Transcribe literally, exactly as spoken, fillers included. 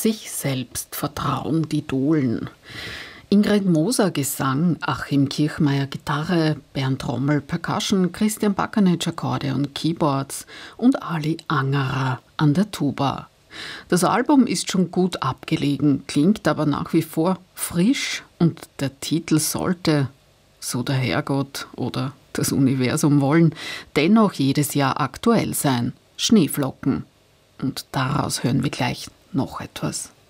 Sich selbst vertrauen die Dohlen. Ingrid Moser Gesang, Achim Kirchmeier Gitarre, Bernd Rommel Percussion, Christian Bakanitsch Akkordeon, Keyboards und Ali Angerer an der Tuba. Das Album ist schon gut abgelegen, klingt aber nach wie vor frisch und der Titel sollte, so der Herrgott oder das Universum wollen, dennoch jedes Jahr aktuell sein. Schneeflocken. Und daraus hören wir gleich noch etwas.